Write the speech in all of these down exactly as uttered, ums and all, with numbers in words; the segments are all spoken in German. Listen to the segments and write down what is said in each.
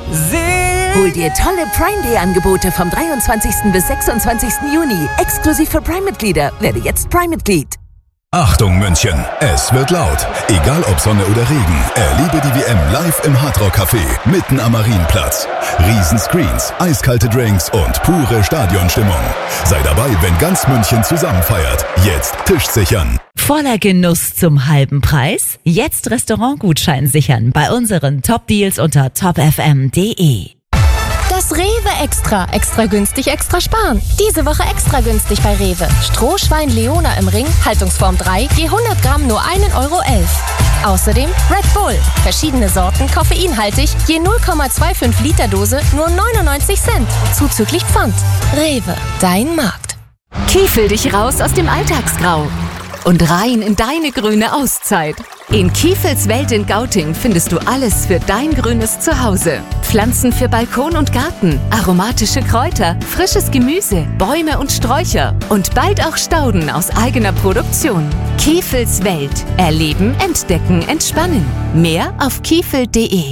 Hol dir tolle Prime Day Angebote vom dreiundzwanzigsten bis sechsundzwanzigsten Juni. Exklusiv für Prime-Mitglieder. Werde jetzt Prime-Mitglied. Achtung München, es wird laut. Egal ob Sonne oder Regen, erlebe die W M live im Hard Rock Café mitten am Marienplatz. Riesenscreens, eiskalte Drinks und pure Stadionstimmung. Sei dabei, wenn ganz München zusammen feiert. Jetzt Tisch sichern. Voller Genuss zum halben Preis? Jetzt Restaurantgutschein sichern bei unseren Top-Deals unter top f m punkt d e. Das Rewe Extra. Extra günstig, extra sparen. Diese Woche extra günstig bei Rewe. Strohschwein Leona im Ring, Haltungsform drei, je hundert Gramm nur ein Euro elf. Außerdem Red Bull. Verschiedene Sorten, koffeinhaltig, je null Komma fünfundzwanzig Liter Dose, nur neunundneunzig Cent. Zuzüglich Pfand. Rewe, dein Markt. Kiefel dich raus aus dem Alltagsgrau und rein in deine grüne Auszeit. In Kiefels Welt in Gauting findest du alles für dein grünes Zuhause. Pflanzen für Balkon und Garten, aromatische Kräuter, frisches Gemüse, Bäume und Sträucher und bald auch Stauden aus eigener Produktion. Kiefels Welt. Erleben, entdecken, entspannen. Mehr auf kiefel punkt d e.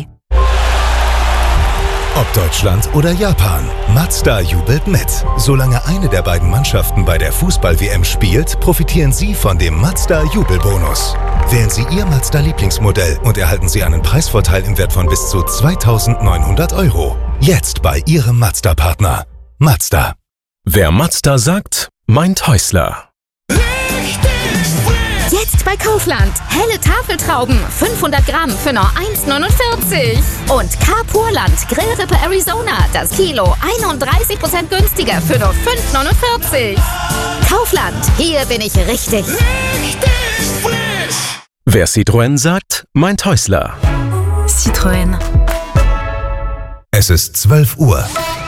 Ob Deutschland oder Japan, Mazda jubelt mit. Solange eine der beiden Mannschaften bei der Fußball-W M spielt, profitieren Sie von dem Mazda Jubelbonus. Wählen Sie Ihr Mazda-Lieblingsmodell und erhalten Sie einen Preisvorteil im Wert von bis zu zweitausendneunhundert Euro. Jetzt bei Ihrem Mazda-Partner. Mazda. Wer Mazda sagt, meint Häusler. Jetzt bei Kaufland. Helle Tafeltrauben, fünfhundert Gramm für nur eins neunundvierzig. Und Carpurland Grillrippe Arizona, das Kilo einunddreißig Prozent günstiger für nur fünf neunundvierzig. Kaufland, hier bin ich richtig. Richtig frisch. Wer Citroën sagt, meint Häusler. Citroën. Es ist zwölf Uhr.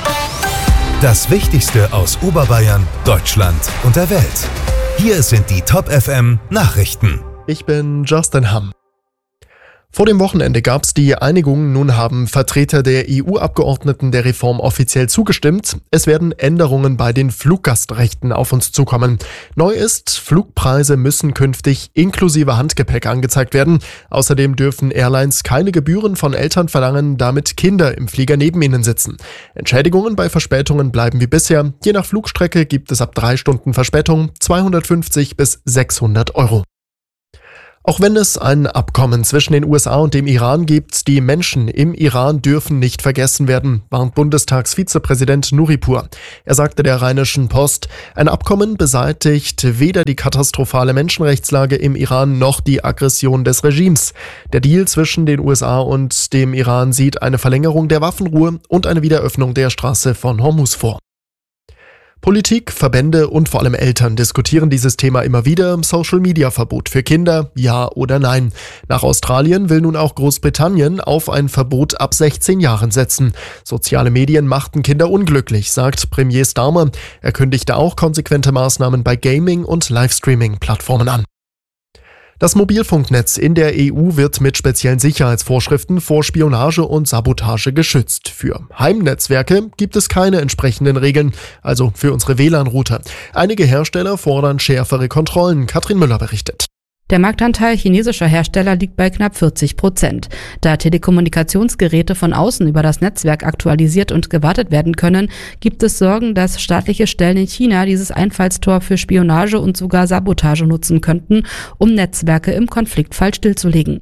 Das Wichtigste aus Oberbayern, Deutschland und der Welt. Hier sind die Top F M Nachrichten. Ich bin Justin Hamm. Vor dem Wochenende gab es die Einigung. Nun haben Vertreter der E U-Abgeordneten der Reform offiziell zugestimmt. Es werden Änderungen bei den Fluggastrechten auf uns zukommen. Neu ist, Flugpreise müssen künftig inklusive Handgepäck angezeigt werden. Außerdem dürfen Airlines keine Gebühren von Eltern verlangen, damit Kinder im Flieger neben ihnen sitzen. Entschädigungen bei Verspätungen bleiben wie bisher. Je nach Flugstrecke gibt es ab drei Stunden Verspätung zweihundertfünfzig bis sechshundert Euro. Auch wenn es ein Abkommen zwischen den U S A und dem Iran gibt, die Menschen im Iran dürfen nicht vergessen werden, warnt Bundestagsvizepräsident Nuripur. Er sagte der Rheinischen Post, ein Abkommen beseitigt weder die katastrophale Menschenrechtslage im Iran noch die Aggression des Regimes. Der Deal zwischen den U S A und dem Iran sieht eine Verlängerung der Waffenruhe und eine Wiederöffnung der Straße von Hormuz vor. Politik, Verbände und vor allem Eltern diskutieren dieses Thema immer wieder. Social-Media-Verbot für Kinder, ja oder nein? Nach Australien will nun auch Großbritannien auf ein Verbot ab sechzehn Jahren setzen. Soziale Medien machten Kinder unglücklich, sagt Premier Starmer. Er kündigte auch konsequente Maßnahmen bei Gaming- und Livestreaming-Plattformen an. Das Mobilfunknetz in der E U wird mit speziellen Sicherheitsvorschriften vor Spionage und Sabotage geschützt. Für Heimnetzwerke gibt es keine entsprechenden Regeln, also für unsere W L A N-Router. Einige Hersteller fordern schärfere Kontrollen. Katrin Müller berichtet. Der Marktanteil chinesischer Hersteller liegt bei knapp vierzig Prozent. Da Telekommunikationsgeräte von außen über das Netzwerk aktualisiert und gewartet werden können, gibt es Sorgen, dass staatliche Stellen in China dieses Einfallstor für Spionage und sogar Sabotage nutzen könnten, um Netzwerke im Konfliktfall stillzulegen.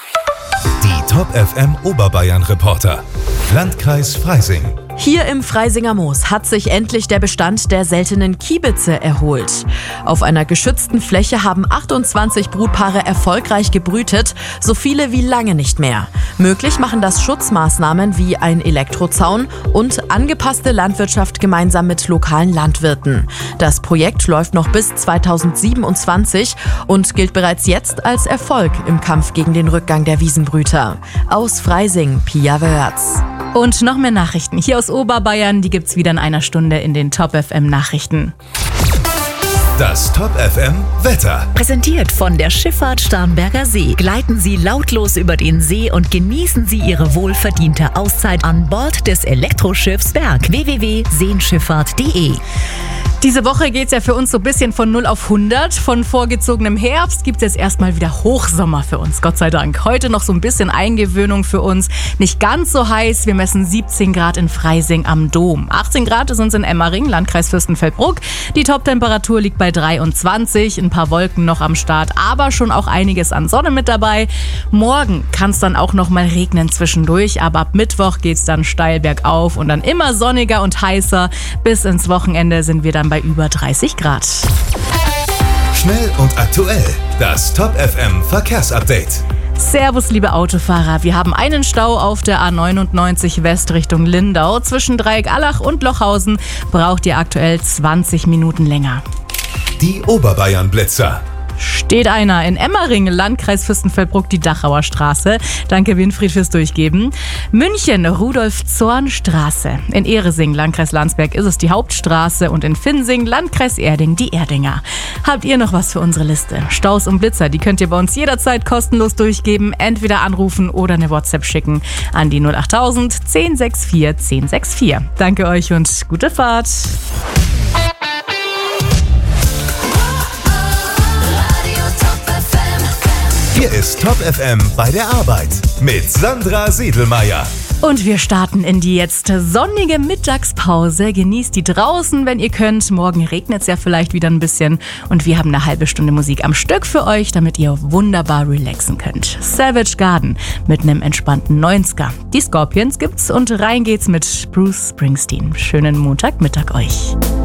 Die Top F M Oberbayern Reporter. Landkreis Freising. Hier im Freisinger Moos hat sich endlich der Bestand der seltenen Kiebitze erholt. Auf einer geschützten Fläche haben achtundzwanzig Brutpaare erfolgreich gebrütet, so viele wie lange nicht mehr. Möglich machen das Schutzmaßnahmen wie ein Elektrozaun und angepasste Landwirtschaft gemeinsam mit lokalen Landwirten. Das Projekt läuft noch bis zweitausendsiebenundzwanzig und gilt bereits jetzt als Erfolg im Kampf gegen den Rückgang der Wiesenbrüter. Aus Freising, Pia Wörz. Und noch mehr Nachrichten hier aus Oberbayern, die gibt's wieder in einer Stunde in den Top F M Nachrichten. Das Top F M Wetter. Präsentiert von der Schifffahrt Starnberger See. Gleiten Sie lautlos über den See und genießen Sie Ihre wohlverdiente Auszeit an Bord des Elektroschiffs Berg. w w w punkt seenschifffahrt punkt d e. Diese Woche geht es ja für uns so ein bisschen von null auf hundert. Von vorgezogenem Herbst gibt es jetzt erstmal wieder Hochsommer für uns, Gott sei Dank. Heute noch so ein bisschen Eingewöhnung für uns. Nicht ganz so heiß. Wir messen siebzehn Grad in Freising am Dom. achtzehn Grad sind es in Emmering, Landkreis Fürstenfeldbruck. Die Toptemperatur liegt bei dreiundzwanzig. Ein paar Wolken noch am Start, aber schon auch einiges an Sonne mit dabei. Morgen kann es dann auch noch mal regnen zwischendurch, aber ab Mittwoch geht es dann steil bergauf und dann immer sonniger und heißer. Bis ins Wochenende sind wir dann bei über dreißig Grad. Schnell und aktuell. Das Top F M Verkehrsupdate. Servus, liebe Autofahrer. Wir haben einen Stau auf der A neunundneunzig West Richtung Lindau. Zwischen Dreieck-Allach und Lochhausen braucht ihr aktuell zwanzig Minuten länger. Die Oberbayern-Blitzer. Steht einer in Emmering, Landkreis Fürstenfeldbruck, die Dachauer Straße. Danke, Winfried, fürs Durchgeben. München, Rudolf-Zorn-Straße. In Ehresing, Landkreis Landsberg, ist es die Hauptstraße. Und in Finsing, Landkreis Erding, die Erdinger. Habt ihr noch was für unsere Liste? Staus und Blitzer, die könnt ihr bei uns jederzeit kostenlos durchgeben. Entweder anrufen oder eine WhatsApp schicken an die null achttausend zehn sechs vier zehn sechs vier. Danke euch und gute Fahrt. Hier ist Top F M bei der Arbeit mit Sandra Siedelmeier. Und wir starten in die jetzt sonnige Mittagspause. Genießt die draußen, wenn ihr könnt. Morgen regnet es ja vielleicht wieder ein bisschen. Und wir haben eine halbe Stunde Musik am Stück für euch, damit ihr wunderbar relaxen könnt. Savage Garden mit einem entspannten neunziger. Die Scorpions gibt's und rein geht's mit Bruce Springsteen. Schönen Montagmittag euch.